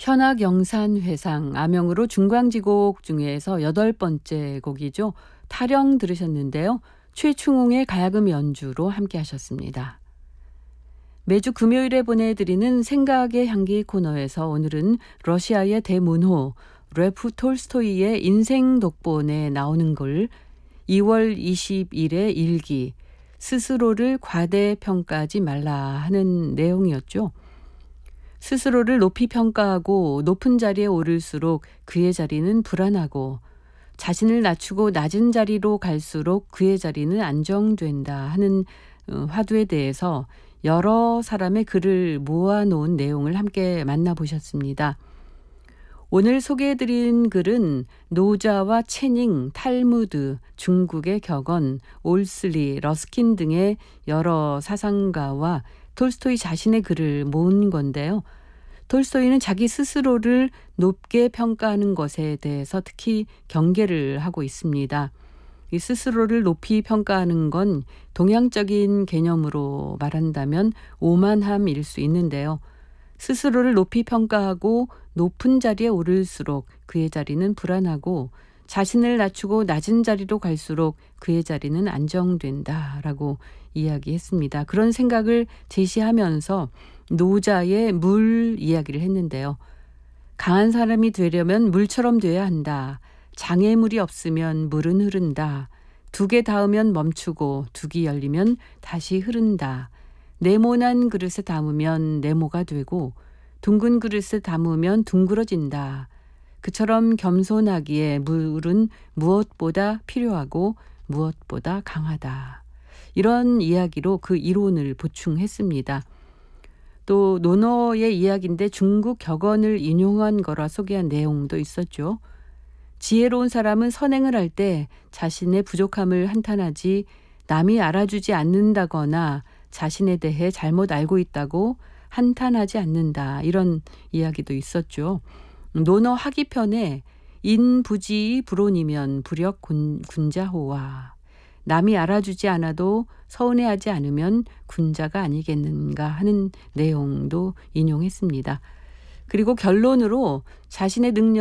현악영산회상 암영으로 중광지곡 중에서 8번째 곡이죠. 타령 들으셨는데요. 최충웅의 가야금 연주로 함께 하셨습니다. 매주 금요일에 보내드리는 생각의 향기 코너에서 오늘은 러시아의 대문호 레프 톨스토이의 인생 독본에 나오는 글 2월 20일의 일기 스스로를 과대평가하지 말라 하는 내용이었죠. 스스로를 높이 평가하고 높은 자리에 오를수록 그의 자리는 불안하고 자신을 낮추고 낮은 자리로 갈수록 그의 자리는 안정된다 하는 화두에 대해서 여러 사람의 글을 모아놓은 내용을 함께 만나보셨습니다. 오늘 소개해드린 글은 노자와 채닝, 탈무드, 중국의 격언, 올슬리, 러스킨 등의 여러 사상가와 톨스토이 자신의 글을 모은 건데요. 톨스토이는 자기 스스로를 높게 평가하는 것에 대해서 특히 경계를 하고 있습니다. 이 스스로를 높이 평가하는 건 동양적인 개념으로 말한다면 오만함일 수 있는데요. 스스로를 높이 평가하고 높은 자리에 오를수록 그의 자리는 불안하고 자신을 낮추고 낮은 자리로 갈수록 그의 자리는 안정된다라고 이야기했습니다. 그런 생각을 제시하면서 노자의 물 이야기를 했는데요. 강한 사람이 되려면 물처럼 돼야 한다. 장애물이 없으면 물은 흐른다. 두개 닿으면 멈추고 두기 열리면 다시 흐른다. 네모난 그릇에 담으면 네모가 되고 둥근 그릇에 담으면 둥그러진다. 그처럼 겸손하기에 물은 무엇보다 필요하고 무엇보다 강하다. 이런 이야기로 그 이론을 보충했습니다. 또 논어의 이야기인데 중국 격언을 인용한 거라 소개한 내용도 있었죠. 지혜로운 사람은 선행을 할 때 자신의 부족함을 한탄하지 남이 알아주지 않는다거나 자신에 대해 잘못 알고 있다고 한탄하지 않는다. 이런 이야기도 있었죠. 논어 하기편에 인부지의 불온이면 불역 군자호와 남이 알아주지 않아도 서운해하지 않으면 군자가 아니겠는가 하는 내용도 인용했습니다. 그리고 결론으로 자신의 능력